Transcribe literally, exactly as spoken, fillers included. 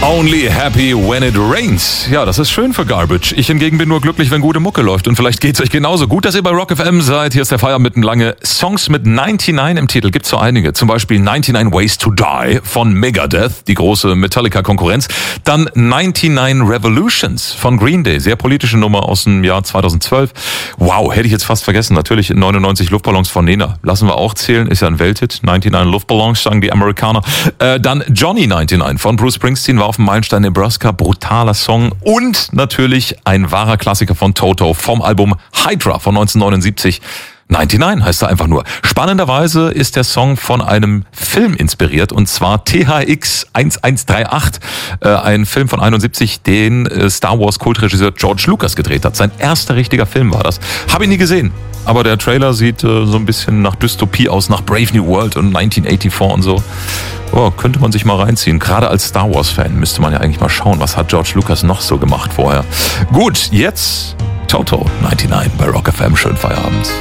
Only happy when it rains. Ja, das ist schön für Garbage. Ich hingegen bin nur glücklich, wenn gute Mucke läuft. Und vielleicht geht's euch genauso. Gut, dass ihr bei Rock F M seid. Hier ist der Feierabend mittenlange. Songs mit neunundneunzig im Titel gibt's so einige. Zum Beispiel neunundneunzig Ways to Die von Megadeth, die große Metallica-Konkurrenz. Dann neunundneunzig Revolutions von Green Day, sehr politische Nummer aus dem Jahr zweitausendzwölf. Wow, hätte ich jetzt fast vergessen. Natürlich neunundneunzig Luftballons von Nena. Lassen wir auch zählen, ist ja ein Welthit. neunundneunzig Luftballons, sagen die Amerikaner. Äh, dann Johnny neunundneunzig von Bruce Springsteen war auf dem Meilenstein Nebraska. Brutaler Song. Und natürlich ein wahrer Klassiker von Toto vom Album Hydra von neunzehnhundertneunundsiebzig. neunundneunzig heißt er einfach nur. Spannenderweise ist der Song von einem Film inspiriert, und zwar T H X elf dreiundachtzig, äh, ein Film von einundsiebzig, den äh, Star Wars Kultregisseur George Lucas gedreht hat. Sein erster richtiger Film war das. Habe ich nie gesehen, aber der Trailer sieht äh, so ein bisschen nach Dystopie aus, nach Brave New World und neunzehnhundertvierundachtzig und so. Oh, könnte man sich mal reinziehen. Gerade als Star Wars Fan müsste man ja eigentlich mal schauen, was hat George Lucas noch so gemacht vorher. Gut, jetzt Toto neunundneunzig bei Rock F M. Schönen Feierabend.